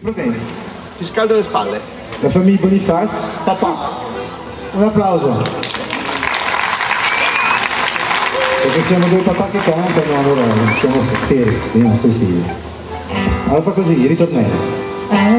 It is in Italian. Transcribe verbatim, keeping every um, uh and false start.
problemi. Ti scaldo le spalle. La famiglia Boniface. Papà. Un applauso. Perché siamo due papà che cantano, allora siamo feri, non sti stili. Allora fa così, ritornello.